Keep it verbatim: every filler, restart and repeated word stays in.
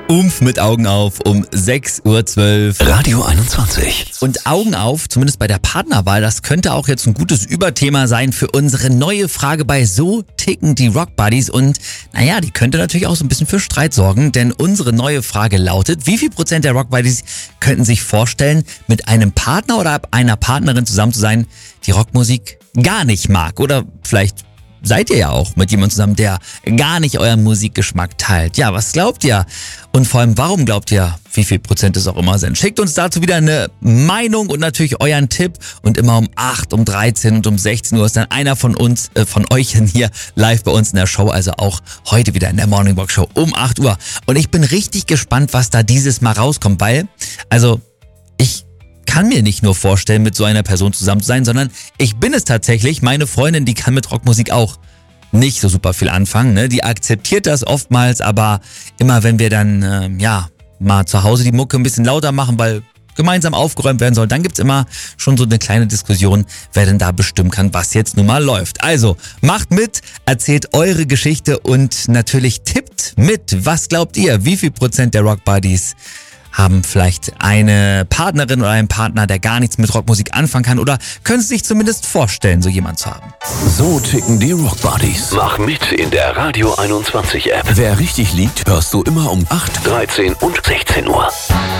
Umf mit Augen auf um sechs Uhr zwölf. Radio einundzwanzig. Und Augen auf, zumindest bei der Partnerwahl, das könnte auch jetzt ein gutes Überthema sein für unsere neue Frage bei So ticken die Rock Buddies. Und naja, die könnte natürlich auch so ein bisschen für Streit sorgen, denn unsere neue Frage lautet, wie viel Prozent der Rock Buddies könnten sich vorstellen, mit einem Partner oder einer Partnerin zusammen zu sein, die Rockmusik gar nicht mag? Oder vielleicht seid ihr ja auch mit jemandem zusammen, der gar nicht euren Musikgeschmack teilt. Ja, was glaubt ihr? Und vor allem, warum glaubt ihr, wie viel Prozent es auch immer sind? Schickt uns dazu wieder eine Meinung und natürlich euren Tipp. Und immer um acht, um dreizehn und um sechzehn Uhr ist dann einer von uns, äh, von euch hier live bei uns in der Show. Also auch heute wieder in der Morning Box Show um acht Uhr. Und ich bin richtig gespannt, was da dieses Mal rauskommt, weil, also, ich kann mir nicht nur vorstellen, mit so einer Person zusammen zu sein, sondern ich bin es tatsächlich. Meine Freundin, die kann mit Rockmusik auch nicht so super viel anfangen, ne? Die akzeptiert das oftmals, aber immer wenn wir dann, äh, ja, mal zu Hause die Mucke ein bisschen lauter machen, weil gemeinsam aufgeräumt werden soll, dann gibt's immer schon so eine kleine Diskussion, wer denn da bestimmen kann, was jetzt nun mal läuft. Also, macht mit, erzählt eure Geschichte und natürlich tippt mit. Was glaubt ihr, wie viel Prozent der Rock Buddies haben vielleicht eine Partnerin oder einen Partner, der gar nichts mit Rockmusik anfangen kann, oder können sie sich zumindest vorstellen, so jemand zu haben? So ticken die Rock Buddies. Mach mit in der Radio einundzwanzig App. Wer richtig liegt, hörst du immer um acht, dreizehn und sechzehn Uhr.